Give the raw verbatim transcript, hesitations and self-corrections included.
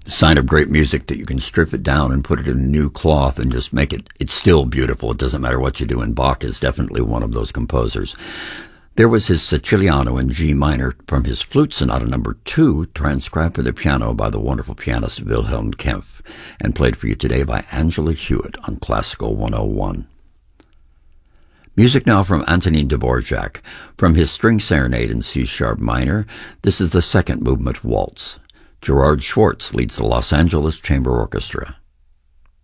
Sign of great music that you can strip it down and put it in a new cloth and just make it, it's still beautiful. It doesn't matter what you do. And Bach is definitely one of those composers. There was his Siciliano in G minor from his Flute Sonata number two, transcribed for the piano by the wonderful pianist Wilhelm Kempff, and played for you today by Angela Hewitt on Classical one oh one. Music now from Antonin Dvorak. From his String Serenade in C-sharp minor, this is the second movement waltz. Gerard Schwartz leads the Los Angeles Chamber Orchestra.